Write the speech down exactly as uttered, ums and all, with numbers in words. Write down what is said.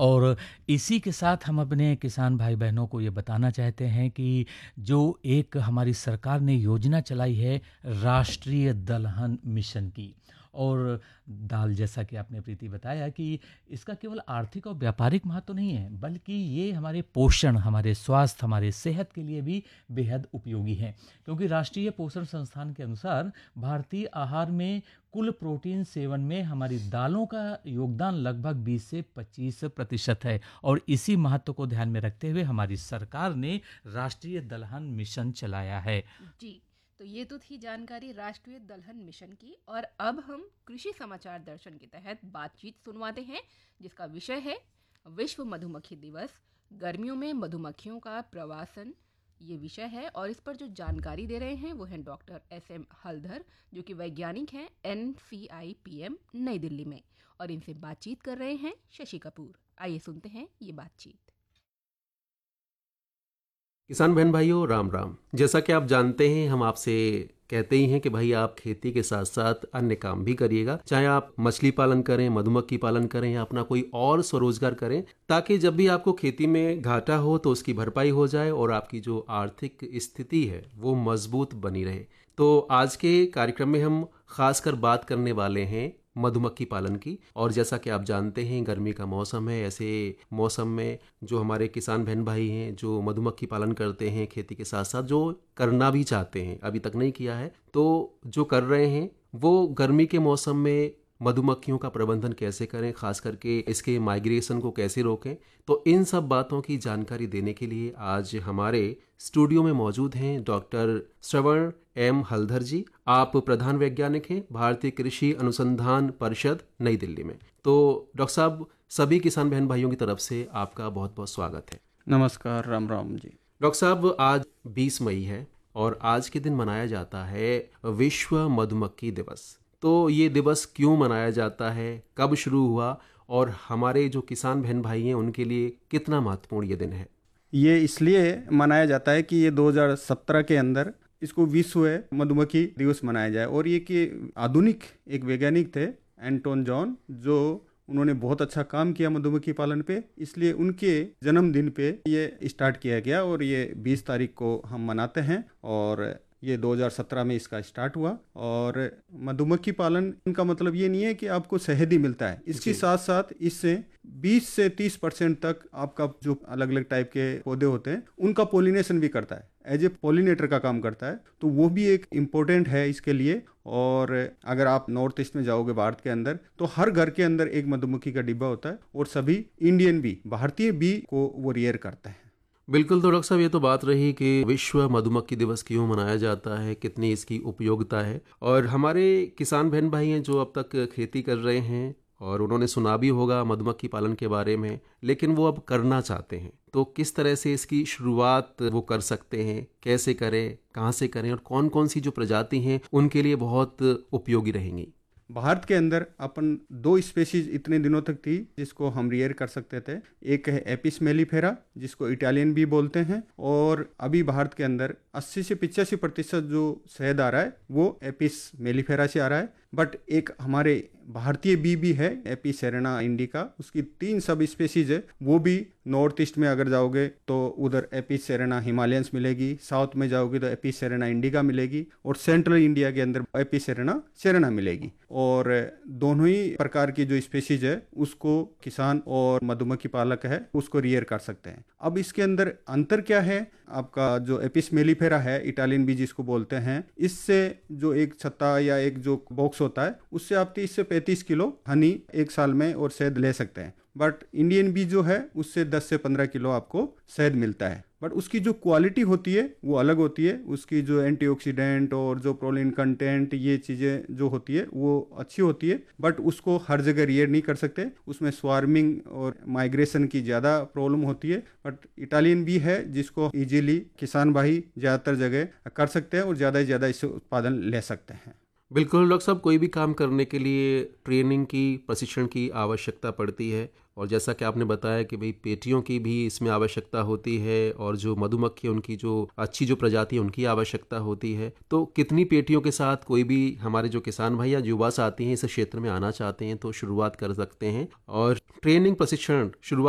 और इसी के साथ हम अपने किसान भाई बहनों को ये बताना चाहते हैं कि जो एक हमारी सरकार ने योजना चलाई है राष्ट्रीय दलहन मिशन की, और दाल, जैसा कि आपने प्रीति बताया कि इसका केवल आर्थिक और व्यापारिक महत्व तो नहीं है, बल्कि ये हमारे पोषण, हमारे स्वास्थ्य, हमारे सेहत के लिए भी बेहद उपयोगी है। क्योंकि राष्ट्रीय पोषण संस्थान के अनुसार भारतीय आहार में कुल प्रोटीन सेवन में हमारी दालों का योगदान लगभग बीस से पच्चीस प्रतिशत है, और इसी महत्व को ध्यान में रखते हुए हमारी सरकार ने राष्ट्रीय दलहन मिशन चलाया है। जी, तो ये तो थी जानकारी राष्ट्रीय दलहन मिशन की। और अब हम कृषि समाचार दर्शन के तहत बातचीत सुनवाते हैं, जिसका विषय है विश्व मधुमक्खी दिवस, गर्मियों में मधुमक्खियों का प्रवासन, ये विषय है। और इस पर जो जानकारी दे रहे हैं वो हैं डॉक्टर एस एम हल्दर, जो कि वैज्ञानिक हैं N C I P M नई दिल्ली में, और इनसे बातचीत कर रहे हैं शशि कपूर। आइए सुनते हैं ये बातचीत। किसान बहन भाइयों, राम राम। जैसा कि आप जानते हैं, हम आपसे कहते ही हैं कि भाई आप खेती के साथ साथ अन्य काम भी करिएगा, चाहे आप मछली पालन करें, मधुमक्खी पालन करें या अपना कोई और स्वरोजगार करें, ताकि जब भी आपको खेती में घाटा हो तो उसकी भरपाई हो जाए और आपकी जो आर्थिक स्थिति है वो मजबूत बनी रहे। तो आज के कार्यक्रम में हम खासकर बात करने वाले हैं मधुमक्खी पालन की। और जैसा कि आप जानते हैं, गर्मी का मौसम है, ऐसे मौसम में जो हमारे किसान बहन भाई हैं जो मधुमक्खी पालन करते हैं, खेती के साथ साथ जो करना भी चाहते हैं, अभी तक नहीं किया है, तो जो कर रहे हैं वो गर्मी के मौसम में मधुमक्खियों का प्रबंधन कैसे करें, खास करके इसके माइग्रेशन को कैसे रोकें, तो इन सब बातों की जानकारी देने के लिए आज हमारे स्टूडियो में मौजूद हैं डॉक्टर श्रवण एम हल्दर जी। आप प्रधान वैज्ञानिक हैं भारतीय कृषि अनुसंधान परिषद नई दिल्ली में। तो डॉक्टर साहब, सभी किसान बहन भाइयों की तरफ से आपका बहुत बहुत स्वागत है। नमस्कार, राम राम जी। डॉक्टर साहब, आज बीस मई है और आज के दिन मनाया जाता है विश्व मधुमक्खी दिवस। तो ये दिवस क्यों मनाया जाता है, कब शुरू हुआ और हमारे जो किसान बहन भाई हैं उनके लिए कितना महत्वपूर्ण ये दिन है? ये इसलिए मनाया जाता है कि ये दो हज़ार सत्रह के अंदर इसको विश्व मधुमक्खी दिवस मनाया जाए। और ये कि आधुनिक एक वैज्ञानिक थे एंटोन जॉन, जो उन्होंने बहुत अच्छा काम किया मधुमक्खी पालन पे, इसलिए उनके जन्मदिन पे ये स्टार्ट किया गया और ये बीस तारीख को हम मनाते हैं। और ये दो हज़ार सत्रह में इसका स्टार्ट हुआ। और मधुमक्खी पालन का मतलब ये नहीं है कि आपको शहद ही मिलता है, इसके साथ साथ इससे बीस से तीस परसेंट तक आपका जो अलग अलग टाइप के पौधे होते हैं उनका पोलिनेशन भी करता है, एज ए पोलिनेटर का काम करता है। तो वो भी एक इम्पोर्टेंट है इसके लिए। और अगर आप नॉर्थ ईस्ट में जाओगे भारत के अंदर, तो हर घर के अंदर एक मधुमक्खी का डिब्बा होता है और सभी इंडियन बी, भारतीय बी को वो रियर करता है। बिल्कुल। तो डॉक्टर साहब, ये तो बात रही कि विश्व मधुमक्खी दिवस क्यों मनाया जाता है, कितनी इसकी उपयोगिता है। और हमारे किसान बहन भाई हैं जो अब तक खेती कर रहे हैं और उन्होंने सुना भी होगा मधुमक्खी पालन के बारे में, लेकिन वो अब करना चाहते हैं, तो किस तरह से इसकी शुरुआत वो कर सकते हैं, कैसे करें, कहाँ से करें और कौन कौन सी जो प्रजाति हैं उनके लिए बहुत उपयोगी रहेंगी? भारत के अंदर अपन दो स्पेसीज इतने दिनों तक थी जिसको हम रियर कर सकते थे। एक है एपिस मेलिफेरा, जिसको इटालियन बी बोलते हैं, और अभी भारत के अंदर अस्सी से पिचासी प्रतिशत जो शहद आ रहा है वो एपिस मेलिफेरा से आ रहा है। बट एक हमारे भारतीय बी भी है, एपिस सेरेना इंडिका, उसकी तीन सब स्पेसीज है। वो भी नॉर्थ ईस्ट में अगर जाओगे तो उधर एपिस सेरेना हिमालयंस मिलेगी, साउथ में जाओगे तो एपिस सेरेना इंडिका मिलेगी, और सेंट्रल इंडिया के अंदर एपिस सेरेना सेरेना मिलेगी। और दोनों ही प्रकार की जो स्पेसीज है उसको किसान और मधुमक्खी पालक है उसको रियर कर सकते हैं। अब इसके अंदर अंतर क्या है, आपका जो एपिस मेलिफेरा है, इटालियन बी जिसको बोलते हैं, इससे जो एक छत्ता या एक जो बॉक्स होता है उससे आप तीस से पैंतीस किलो हनी एक साल में और शहद ले सकते हैं। बट इंडियन बी जो है उससे दस से पंद्रह किलो आपको शहद मिलता है। बट उसकी जो क्वालिटी होती है वो अलग होती है, उसकी जो एंटीऑक्सीडेंट और जो प्रोलीन कंटेंट ये चीज़ें जो होती है वो अच्छी होती है। बट उसको हर जगह रियर नहीं कर सकते, उसमें स्वार्मिंग और माइग्रेशन की ज़्यादा प्रॉब्लम होती है। बट इटालियन बी है जिसको इजीली किसान भाई ज़्यादातर जगह कर सकते हैं और ज़्यादा से ज़्यादा इससे उत्पादन ले सकते हैं। बिल्कुल डॉक्टर साहब, कोई भी काम करने के लिए ट्रेनिंग की, प्रशिक्षण की आवश्यकता पड़ती है। और जैसा कि आपने बताया कि भाई पेटियों की भी इसमें आवश्यकता होती है और जो मधुमक्खी उनकी जो अच्छी जो प्रजाति है उनकी आवश्यकता होती है। तो कितनी पेटियों के साथ कोई भी हमारे जो किसान भाई या युवा साथी हैं इस क्षेत्र में आना चाहते हैं तो शुरुआत कर सकते हैं? और ट्रेनिंग प्रशिक्षण शुरुआत